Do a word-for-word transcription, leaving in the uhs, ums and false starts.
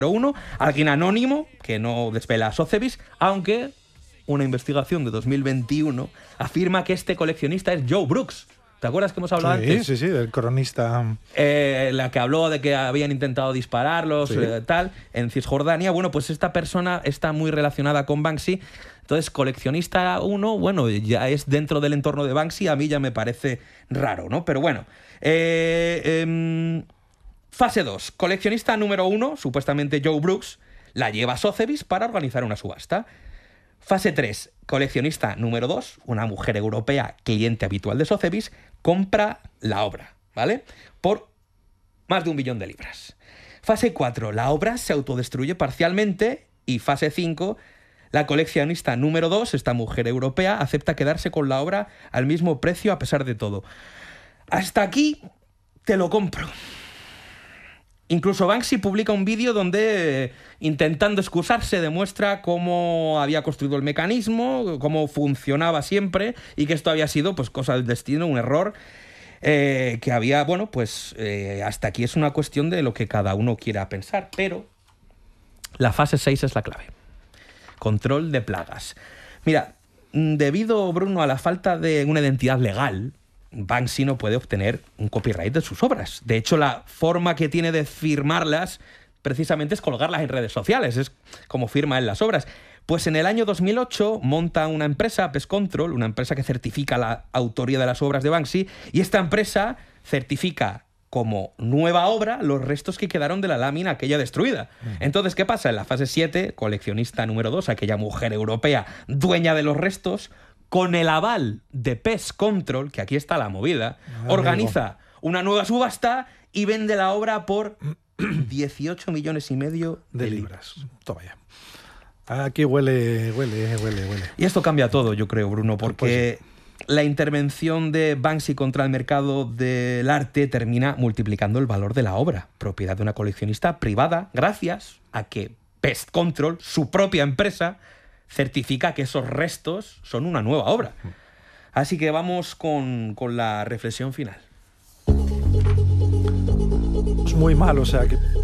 uno, alguien anónimo que no desvela a Sotheby's, aunque una investigación de dos mil veintiuno afirma que este coleccionista es Joe Brooks. ¿Te acuerdas que hemos hablado sí, antes? Sí, sí, del cronista. Eh, la que habló de que habían intentado dispararlos, Sí. eh, tal, en Cisjordania. Bueno, pues esta persona está muy relacionada con Banksy. Entonces, coleccionista uno, bueno, ya es dentro del entorno de Banksy. A mí ya me parece raro, ¿no? Pero bueno. Eh, eh, fase dos. Coleccionista número uno, supuestamente Joe Brooks, la lleva a Sotheby's para organizar una subasta. Fase tres. Coleccionista número dos, una mujer europea, cliente habitual de Sotheby's, compra la obra, ¿vale? Por más de un billón de libras. Fase cuatro. La obra se autodestruye parcialmente. Y fase cinco. La coleccionista número dos, esta mujer europea, acepta quedarse con la obra al mismo precio a pesar de todo. Hasta aquí te lo compro. Incluso Banksy publica un vídeo donde, eh, intentando excusarse, demuestra cómo había construido el mecanismo, cómo funcionaba siempre y que esto había sido pues cosa del destino, un error, eh, que había, bueno, pues eh, hasta aquí es una cuestión de lo que cada uno quiera pensar, pero la fase seis es la clave. Control de plagas. Mira, debido, Bruno, a la falta de una identidad legal, Banksy no puede obtener un copyright de sus obras. De hecho, la forma que tiene de firmarlas precisamente es colgarlas en redes sociales. Es como firma en las obras. Pues en el año dos mil ocho monta una empresa, Pest Control, una empresa que certifica la autoría de las obras de Banksy, y esta empresa certifica como nueva obra los restos que quedaron de la lámina aquella destruida. Entonces, ¿qué pasa? En la fase siete, coleccionista número dos, aquella mujer europea dueña de los restos, con el aval de Pest Control, que aquí está la movida, Amigo. organiza una nueva subasta y vende la obra por dieciocho millones y medio De, de libras. libras. Toma ya. Aquí huele, huele, huele, huele. Y esto cambia todo, yo creo, Bruno, porque pues, la intervención de Banksy contra el mercado del arte termina multiplicando el valor de la obra, propiedad de una coleccionista privada, gracias a que Pest Control, su propia empresa, certifica que esos restos son una nueva obra. Así que vamos con, con la reflexión final. Es muy mal, o sea, que